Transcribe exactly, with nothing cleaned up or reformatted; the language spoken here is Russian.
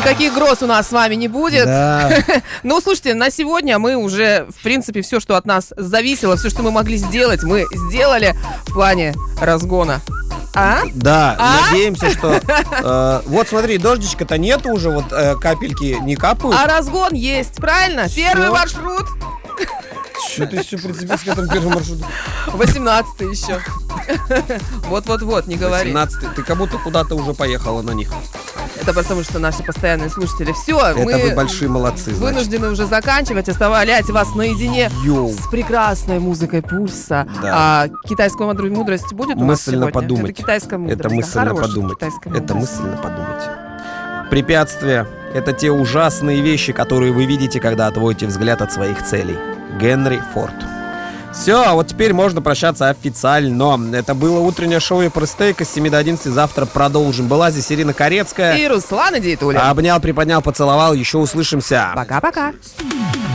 Никаких гроз у нас с вами не будет. Да. Ну, слушайте, на сегодня мы уже, в принципе, все, что от нас зависело, все, что мы могли сделать, мы сделали в плане разгона. А? Да, А? надеемся, что... Э, вот смотри, дождичка-то нету уже, вот э, капельки не капают. А разгон есть, правильно? Первый Всё. маршрут. Что ты все прицепился к этому первому маршруту? восемнадцатый еще. Вот-вот-вот, не говори. семнадцатый. Ты как будто куда-то уже поехала на них. Это потому, что наши постоянные слушатели. Все, Это мы вы большие молодцы, значит. вынуждены уже заканчивать, оставлять вас наедине Йоу. с прекрасной музыкой Пульса. Да. А китайская мудр- мудрость будет у нас Мысленно сегодня? подумать. Это китайская мудрость. Это да, мысленно хорошая подумать. китайская Это мудрость. мысленно подумать. Препятствия — это те ужасные вещи, которые вы видите, когда отводите взгляд от своих целей. Генри Форд. Все, а вот теперь можно прощаться официально. Это было утреннее шоу Епрестейка с семи до одиннадцати. Завтра продолжим. Была здесь Ирина Корецкая. И Руслан Идейтуллин. Обнял, приподнял, поцеловал. Еще услышимся. Пока-пока.